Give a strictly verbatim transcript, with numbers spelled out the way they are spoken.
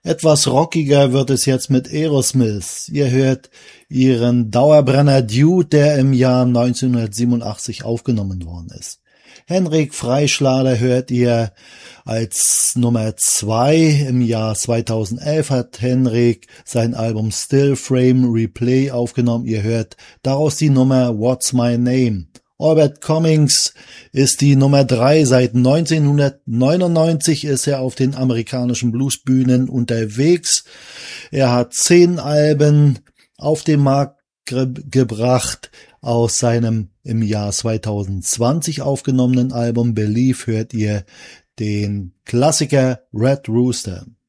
Etwas rockiger wird es jetzt mit Aerosmith. Ihr hört ihren Dauerbrenner Dude, der im Jahr neunzehnhundertsiebenundachtzig aufgenommen worden ist. Henrik Freischlader hört ihr als Nummer zwei. Im Jahr zweitausendelf hat Henrik sein Album Still Frame Replay aufgenommen. Ihr hört daraus die Nummer What's My Name. Albert Cummings ist die Nummer drei. Seit neunzehnhundertneunundneunzig ist er auf den amerikanischen Bluesbühnen unterwegs. Er hat zehn Alben auf den Markt ge- gebracht. Aus seinem im Jahr zweitausendzwanzig aufgenommenen Album Believe hört ihr den Klassiker Red Rooster.